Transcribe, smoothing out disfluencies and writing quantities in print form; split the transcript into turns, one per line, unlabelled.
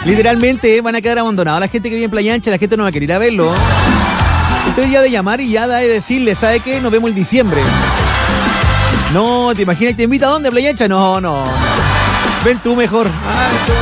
Literalmente van a quedar abandonados la gente que vive en Playa Ancha, la gente no va a querer ir a verlo. Usted ya de llamar y ya de decirle, ¿sabe qué? Nos vemos el diciembre. No, ¿te imaginas? ¿Te invita a dónde? ¿A Playa Ancha? No. Ven tú mejor.